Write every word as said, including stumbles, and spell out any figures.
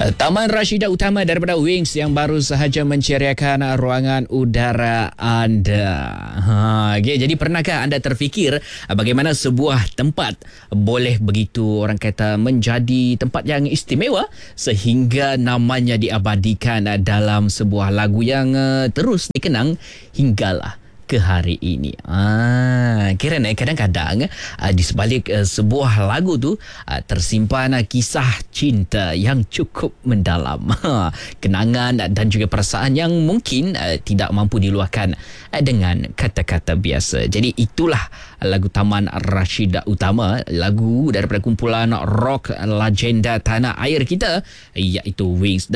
Taman Rashidah Utama daripada Wings yang baru sahaja menceriakan ruangan udara anda. Ha, okay, jadi pernahkah anda terfikir bagaimana sebuah tempat boleh begitu orang kata menjadi tempat yang istimewa sehingga namanya diabadikan dalam sebuah lagu yang uh, terus dikenang hinggalah ke hari ini. Ah, kerana kadang-kadang uh, di sebalik uh, sebuah lagu tu uh, tersimpan uh, kisah cinta yang cukup mendalam. Kenangan dan juga perasaan yang mungkin uh, tidak mampu diluahkan uh, dengan kata-kata biasa. Jadi itulah lagu Taman Rashidah Utama, lagu daripada kumpulan rock legenda tanah air kita iaitu Wings.